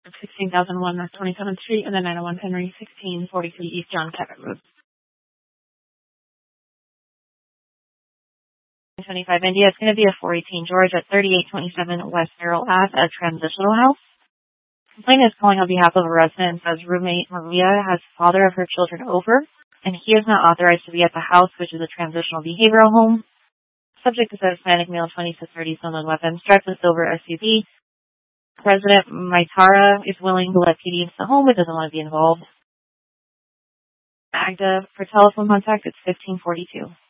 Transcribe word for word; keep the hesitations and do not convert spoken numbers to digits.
sixteen thousand one North twenty-seventh Street, and then nine oh one Henry, sixteen forty-three East John Cabot Road. twenty-five India. It's going to be a four eighteen George at thirty-eight twenty-seven West Farrell Ave, a transitional house. Complainant is calling on behalf of a resident and says roommate Maria has father of her children over, and he is not authorized to be at the house, which is a transitional behavioral home. Subject is a Hispanic male, twenty to thirty, stolen weapons, drives a silver S U V. Resident Maitara is willing to let P D into the home but doesn't want to be involved. Magda, for telephone contact, it's fifteen forty-two.